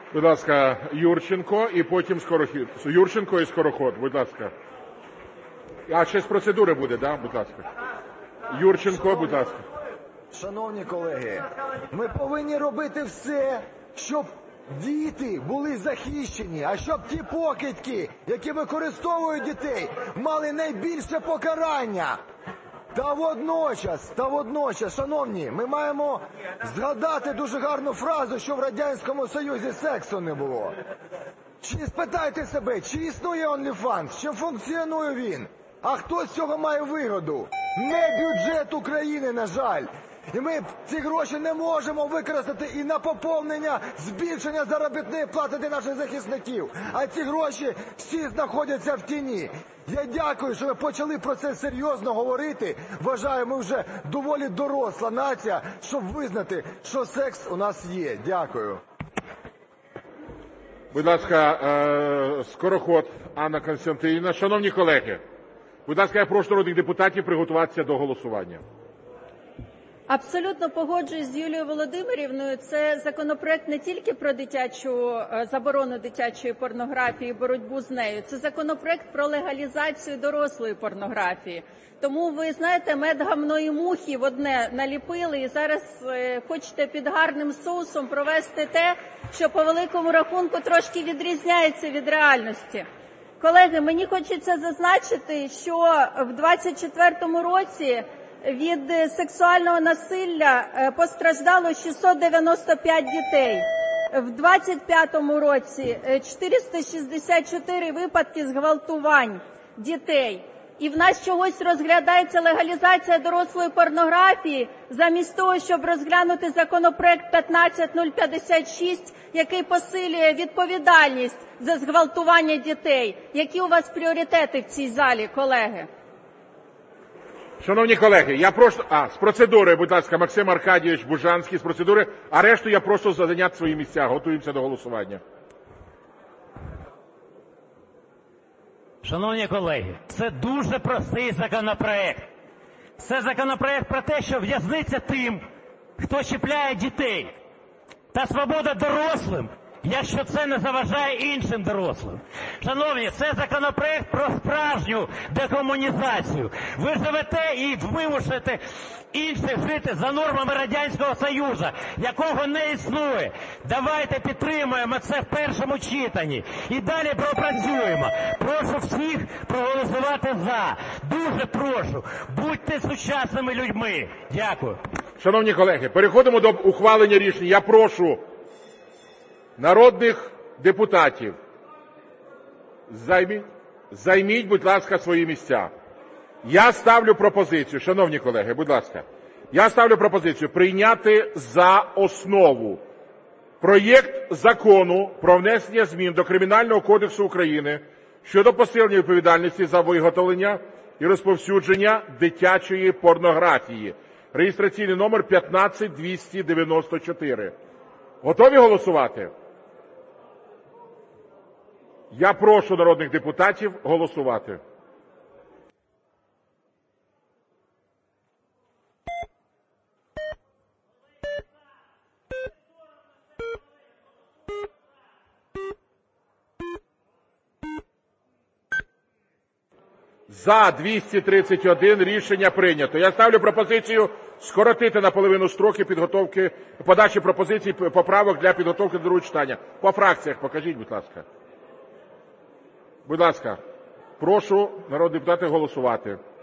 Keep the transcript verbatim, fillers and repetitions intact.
Будь ласка, Юрченко і потім Скороход. Юрченко і Скороход, будь ласка. А ще з процедури буде, да? Будь ласка. Юрченко, будь ласка. Шановні колеги, ми повинні робити все, щоб діти були захищені, а щоб ті покидьки, які використовують дітей, мали найбільше покарання. Та водночас, та водночас, шановні, ми маємо згадати дуже гарну фразу, що в Радянському Союзі сексу не було. Чи спитайте себе, чи існує OnlyFans, чи функціонує він? А хто з цього має вигоду? Не бюджет України, на жаль. І ми ці гроші не можемо використати і на поповнення, збільшення заробітної плати для наших захисників. А ці гроші всі знаходяться в тіні. Я дякую, що ви почали про це серйозно говорити. Вважаю, ми вже доволі доросла нація, щоб визнати, що секс у нас є. Дякую. Будь ласка, Скороход Анна Костянтинівна. Шановні колеги, будь ласка, я прошу народних депутатів приготуватися до голосування. Абсолютно погоджуюсь з Юлією Володимирівною. Це законопроект не тільки про дитячу заборону дитячої порнографії і боротьбу з нею. Це законопроект про легалізацію дорослої порнографії. Тому, ви знаєте, мед, гамно і мухи в одне наліпили і зараз хочете під гарним соусом провести те, що по великому рахунку трошки відрізняється від реальності. Колеги, мені хочеться зазначити, що в двадцять четвертому році від сексуального насилля постраждало шістсот дев'яносто п'ять дітей. В двадцять п'ятому році чотириста шістдесят чотири випадки зґвалтувань дітей. І в нас чогось розглядається легалізація дорослої порнографії, замість того, щоб розглянути законопроект п'ятнадцять нуль п'ятдесят шість, який посилює відповідальність за зґвалтування дітей. Які у вас пріоритети в цій залі, колеги? Шановні колеги, я прошу... А, з процедури, будь ласка, Максим Аркадійович Бужанський з процедури, а решту я прошу зайняти свої місця. Готуємося до голосування. Шановні колеги, це дуже простий законопроект. Це законопроект про те, що в'язниця тим, хто чіпляє дітей, та свобода дорослим, якщо це не заважає іншим дорослим. Шановні, це законопроект про справжню декомунізацію. Ви живете і вимушуєте інших жити за нормами Радянського Союзу, якого не існує. Давайте підтримаємо це в першому читанні і далі пропрацюємо. Прошу всіх проголосувати за. Дуже прошу, будьте сучасними людьми. Дякую. Шановні колеги, переходимо до ухвалення рішень. Я прошу народних депутатів, займіть, займіть, будь ласка, свої місця. Я ставлю пропозицію, шановні колеги, будь ласка, я ставлю пропозицію прийняти за основу проєкт Закону про внесення змін до Кримінального кодексу України щодо посилення відповідальності за виготовлення і розповсюдження дитячої порнографії. Реєстраційний номер п'ятнадцять двісті дев'яносто чотири. Готові голосувати? Я прошу народних депутатів голосувати. За двісті тридцять один рішення прийнято. Я ставлю пропозицію скоротити наполовину строки підготовки, подачі пропозицій, поправок для підготовки до другого читання. По фракціях покажіть, будь ласка. Будь ласка, прошу народних депутатів голосувати.